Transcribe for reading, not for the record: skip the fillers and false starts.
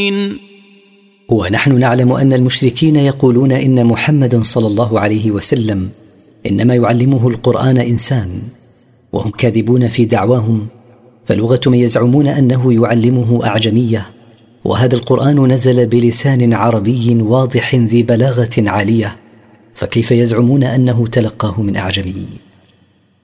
ونحن نعلم أن المشركين يقولون إن محمدا صلى الله عليه وسلم إنما يعلمه القرآن إنسان، وهم كاذبون في دعواهم، فلغة من يزعمون أنه يعلمه أعجمية، وهذا القرآن نزل بلسان عربي واضح ذي بلاغة عالية، فكيف يزعمون أنه تلقاه من أعجمي؟